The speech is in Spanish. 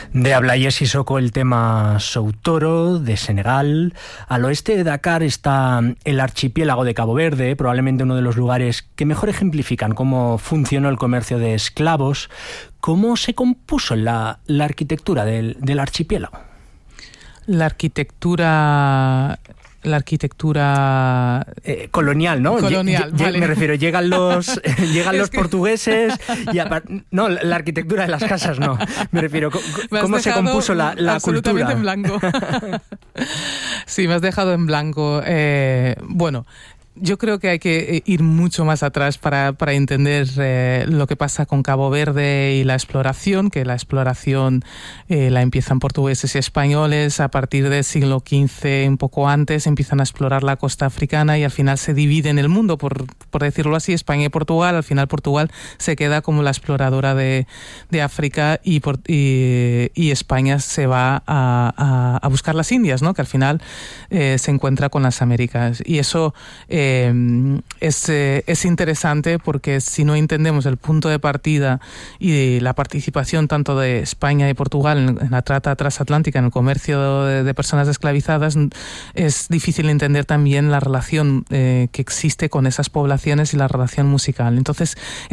De Ablaye Sissoko el tema Soutoro, de Senegal. Al oeste de Dakar está el archipiélago de Cabo Verde, probablemente uno de los lugares que mejor ejemplifican cómo funcionó el comercio de esclavos. ¿Cómo se compuso la arquitectura del archipiélago? La arquitectura colonial, ¿no? Colonial, vale. Me refiero, llegan los portugueses y no, la arquitectura de las casas no. Me refiero, ¿cómo se compuso la absolutamente cultura? En blanco. Sí, me has dejado en blanco. Bueno, yo creo que hay que ir mucho más atrás para entender lo que pasa con Cabo Verde y la exploración, que la exploración la empiezan portugueses y españoles. A partir del siglo XV, un poco antes, empiezan a explorar la costa africana y al final se divide en el mundo, por decirlo así, España y Portugal. Al final Portugal se queda como la exploradora de África y España se va a buscar las Indias, ¿no? Que al final se encuentra con las Américas. Y eso es interesante porque si no entendemos el punto de partida y la participación tanto de España y Portugal en la trata transatlántica, en el comercio de personas esclavizadas, es difícil entender también la relación que existe con esas poblaciones y la relación musical. Entonces